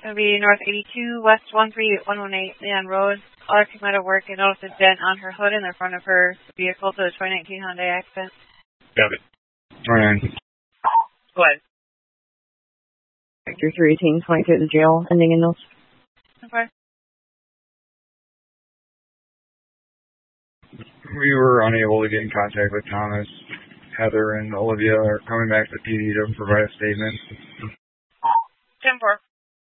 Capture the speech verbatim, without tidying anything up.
It'll be North eighty-two, West one three one one eight, Leon Road. Caller came out of work and noticed a dent on her hood in the front of her vehicle to the twenty nineteen Hyundai Accent. Got it. All right. Go ahead. Victor three eighteen, twenty-two at the jail, ending in those. Okay. We were unable to get in contact with Thomas. Heather and Olivia are coming back to P D to provide a statement.